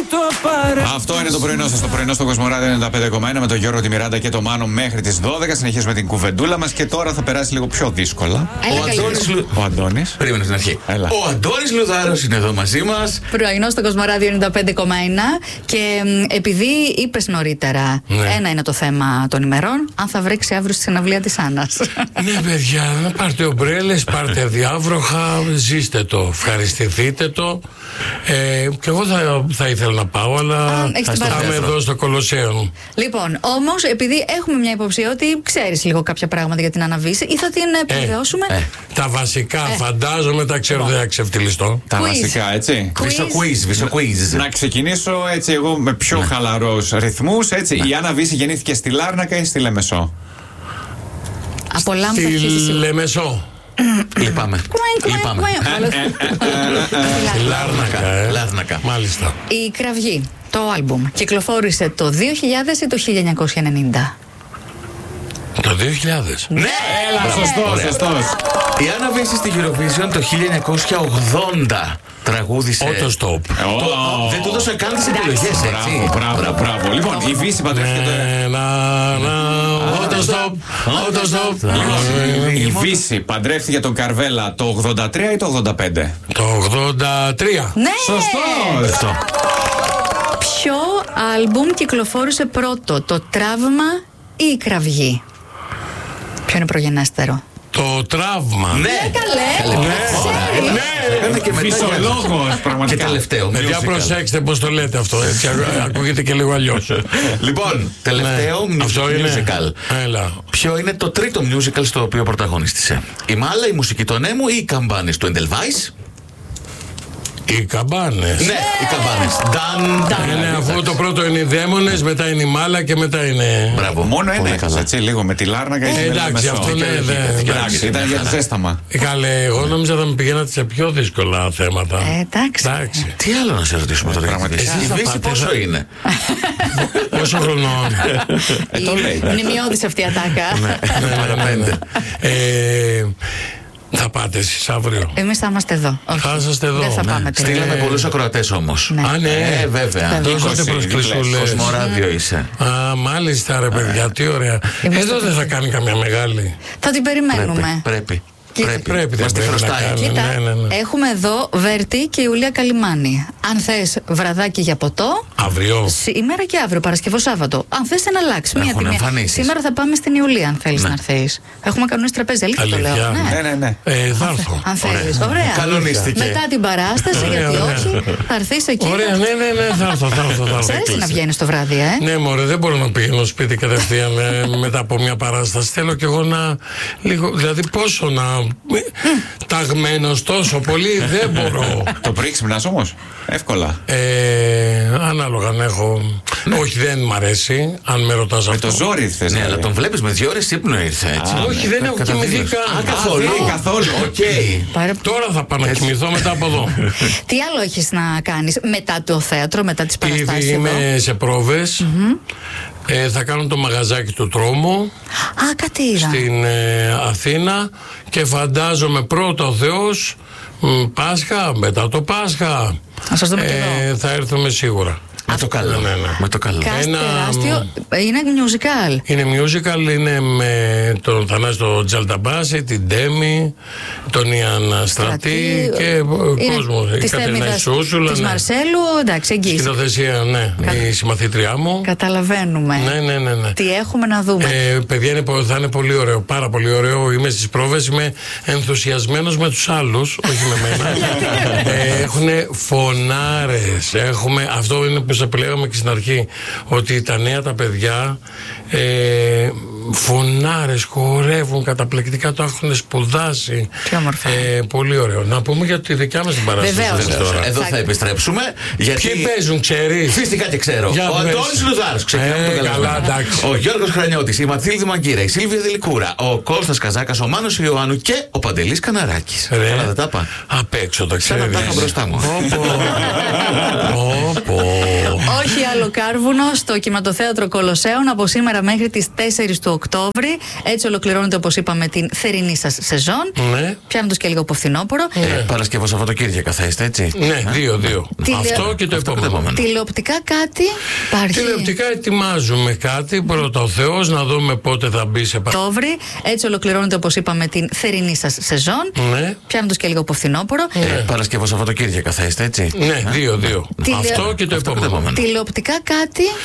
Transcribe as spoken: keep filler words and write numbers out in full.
Αυτό είναι το πρωινό σας, το πρωινό στο Κοσμοράδιο ενενήντα πέντε κόμμα ένα με τον Γιώργο, τη Μιράντα και το Μάνο μέχρι τις δώδεκα. Συνεχίζουμε την κουβεντούλα μας και τώρα θα περάσει λίγο πιο δύσκολα. Έλα, ο Αντώνης Λου... Ο Αντώνης. Περίμενε στην αρχή. Έλα. Ο Αντώνης Λουδάρος είναι εδώ μαζί μας. Πρωινό στο Κοσμοράδιο ενενήντα πέντε κόμμα ένα. Και επειδή είπες νωρίτερα, ναι. ένα είναι το θέμα των ημερών, αν θα βρέξει αύριο στη συναυλία της Άννας. Ναι, παιδιά, πάρτε ομπρέλες, πάρτε διάβροχα, ζήστε το, ευχαριστηθείτε το. Ε, και εγώ θα, θα ήθελα να πάω, αλλά θα είμαι εδώ στο Κολοσσέο. Λοιπόν, όμως, επειδή έχουμε μια υποψία ότι ξέρεις λίγο κάποια πράγματα για την Αναβίση, ή θα την επιβεβαιώσουμε. Ε, ε, τα βασικά, ε. φαντάζομαι, τα ξέρω, δεν θα ξεφτυλιστώ. Τα βασικά, έτσι. Βυσοκουίζ. Να ξεκινήσω έτσι εγώ με πιο ναι. χαλαρούς ρυθμούς. Έτσι. Ναι. Η Αναβίση γεννήθηκε στη Λάρνακα ή στη Λεμεσό? Στη Λεμεσό. Λυπάμαι. Λυπάμαι. Λάρνακα. Λάρνακα. Μάλιστα. Η Κραυγή, το άλμπουμ, κυκλοφόρησε το δύο χιλιάδες ή το χίλια εννιακόσια ενενήντα? Το δύο χιλιάδες. Ναι, έλα, σωστός, σωστός. Η Αναβίση στη Eurovision το χίλια εννιακόσια ογδόντα τραγούδισε. Autostop. Δεν του έδωσα καν τις επιλογές, έτσι. Μπράβο, μπράβο. Λοιπόν, η Βύση παντρεύτηκε. Autostop. Autostop. Η Βύση παντρεύτηκε τον Καρβέλα το ογδόντα τρία ή το ογδόντα πέντε? Το ογδόντα τρία. Ναι. Σωστός. Ποιο άλμπουμ κυκλοφόρησε πρώτο, το Τραύμα ή η Κραυγή? Ποιο είναι προγενέστερο? Το Τραύμα. Ναι, καλέ. Ναι, και φυσιολόγος, πραγματικά. Και τελευταίο. Παιδιά, προσέξτε πώς το λέτε αυτό. Έτσι, ακούγεται και λίγο αλλιώς. Λοιπόν, τελευταίο musical. Έλα. Ποιο είναι το τρίτο musical στο οποίο πρωταγωνίστησε? Η Μάλα, η Μουσική των Έμου ή οι Καμπάνες του Εντελβάις? Οι Καμπάνες. Ναι, οι Καμπάνες. Ναι, αφού το πρώτο είναι οι Δαίμονες, μετά είναι η Μάλα και μετά είναι. Μπράβο. Μόνο ένα έκανα, έτσι, λίγο με τη Λάρνακα και με εντάξει, αυτό ναι, εντάξει, ήταν για το ζέσταμα. Καλέ, εγώ νόμιζα θα με πηγαίνατε σε πιο δύσκολα θέματα. Εντάξει. Τι άλλο να σε ρωτήσουμε τώρα? Η Βύση πόσο είναι? Πόσο χρονών? Το λέει. Μνημειώδης αυτή η ατάκα. Ναι, θα πάτε εσείς αύριο? Εμείς θα είμαστε εδώ. Όχι. Θα είσαστε εδώ. Δεν θα ναι. πάμε. Στείλαμε ναι. πολλούς ακροατές όμως. Ναι. Α, ναι. Ε, βέβαια. Δώσατε προσκλησούλες. Κοσμοράδιο είσαι. Α, μάλιστα ρε παιδιά, τι ωραία. Εδώ δεν θα κάνει καμιά μεγάλη. Θα την περιμένουμε. Πρέπει. πρέπει. Πρέπει, πρέπει, μας τη χρωστάει. Κοίτα, ναι, ναι, ναι. έχουμε εδώ Βέρτη και Ιουλία Καλιμάνη. Αν θες βραδάκι για ποτό. Αύριο. Σήμερα και αύριο, Παρασκευό Σάββατο. Αν θες να αλλάξει μία τιμή. Σήμερα θα πάμε στην Ιουλία, αν θέλεις ναι. να έρθεις. Έχουμε κανονίσει τραπέζι, αλήθεια το λέω. Ναι, ναι, ναι. Ε, θα έρθω. Αν θέλεις. Ωραία. Κανονίστηκε. Μετά την παράσταση, γιατί όχι, θα έρθεις εκεί. Ωραία, ναι, ναι, ναι, θα έρθω. Σ' αρέσει να βγαίνεις το βράδυ, ε? Ναι, μωρέ, δεν μπορώ να πηγαίνω σπίτι κατευθείαν μετά από μια παράσταση. Θέλω κι εγώ να. Δηλαδή, πόσο να. Ταγμένος τόσο πολύ δεν μπορώ. Το πρωί ξυπνάς όμως? Εύκολα. Ε, ανάλογα να έχω. Όχι, δεν μ' αρέσει. Αν με ρωτάς αυτό. Με το ζόρι ήρθες. Ναι, αλλά τον βλέπεις με δύο ώρες ύπνο ήρθε έτσι. Όχι, δεν έχω κοιμηθεί καν. Καθόλου. Καθόλου. Οκ. Τώρα θα πάω να κοιμηθώ μετά από εδώ. Τι άλλο έχεις να κάνεις μετά το θέατρο, μετά τις παραστάσεις? Ήδη είμαι σε πρόβες. Ε, θα κάνω το μαγαζάκι του Τρόμου. Α, κάτι είδα. Στην ε, Αθήνα. Και φαντάζομαι πρώτα ο Θεός μ, Πάσχα, μετά το Πάσχα Να σας δούμε ε, και εδώ. Θα έρθουμε σίγουρα. Με το καλό. Ναι, ναι. Με το καλό. Cast Ένα, τεράστιο. Είναι musical. Είναι musical, είναι με τον Θανάση Τζαλταμπάση, την Ντέμι, τον Ιαν Στρατή και κόσμο. Της Θέμηδας, της Μαρσέλου, εντάξει, εγγύηση. Σκηνοθεσία, ναι, Κα... η συμμαθήτριά μου. Καταλαβαίνουμε. Ναι, ναι, ναι, ναι. Τι έχουμε να δούμε. Ε, παιδιά, είναι, θα είναι πολύ ωραίο, πάρα πολύ ωραίο. Είμαι στις πρόβες, είμαι ενθουσιασμένος με τους άλλους, όχι με μένα. ε, έχουν φωνάρες, έχουμε, αυτό είναι που σας λέγαμε και στην αρχή, ότι τα νέα τα παιδιά ε, φωνάρες, χορεύουν καταπληκτικά, το έχουν σπουδάσει. Τι όμορφα. Ε, πολύ ωραίο. Να πούμε για τη δικιά μας την παράσταση. Βεβαίως. Εδώ θα επιστρέψουμε. Γιατί... Ποιοι παίζουν, ξέρεις? Φυσικά και ξέρω. Για ο Αντώνης Λουδάρος. Ξεκινάμε ε, τον καλά, ο Γιώργος Χρανιώτης, η Ματθίλδη Μαγκύρα, η Σίλβια Δελικούρα, ο Κώστας Καζάκας, ο Μάνος Ιωάννου και ο Παντελής Καναράκης. Καλά δεν τα είπα. Απ' έξω το ξέρεις. Σαν να τα είχα μπροστά μου. Όχι άλλο στο Κάρβουνο, στο Κινηματοθέατρο Κολοσσέων από σήμερα μέχρι τις τέσσερις του Οκτώβρη. Έτσι ολοκληρώνεται, όπως είπαμε, την θερινή σας σεζόν. Ναι. Πιάνοντας και λίγο από φθινόπωρο. Ε, Παρασκευό Σαββατοκύριακα θα είστε, έτσι. Ναι, δύο, δύο. Τηλε- Αυτό και το Αυτό και το επόμενο. επόμενο. Τηλεοπτικά κάτι υπάρχει. Τηλεοπτικά ετοιμάζουμε κάτι. Πρώτα ο Θεός, να δούμε πότε θα μπει σε πα... Οκτώβρη. Έτσι ολοκληρώνεται, όπως είπαμε, την θερινή σας σεζόν. Ναι. Πιάνοντας και λίγο από φθινόπωρο. Ε, Παρασκευό Σαββατοκύριακα θα είστε, έτσι. Ναι, δύο, δύο. Τηλε- Αυτό και το Αυτό και το επόμενο. επόμενο. Τηλεοπτικά κάτι